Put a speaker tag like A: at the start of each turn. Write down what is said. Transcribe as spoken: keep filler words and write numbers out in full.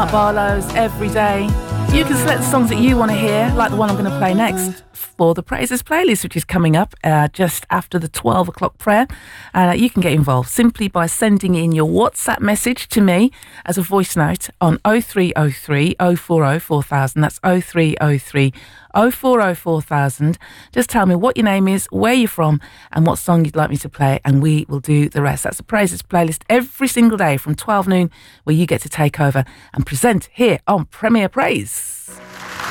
A: Mark Barlow's Every Day. You can select the songs that you want to hear, like the one I'm going to play next, for the Praises playlist, which is coming up uh, just after the twelve o'clock prayer. Uh, you can get involved simply by sending in your WhatsApp message to me as a voice note on oh three oh three, oh four oh, four thousand. That's oh three oh three, oh four oh, four thousand. Just tell me what your name is, where you're from, and what song you'd like me to play, and we will do the rest. That's the Praises playlist every single day from twelve noon, where you get to take over and present here on Premier Praise.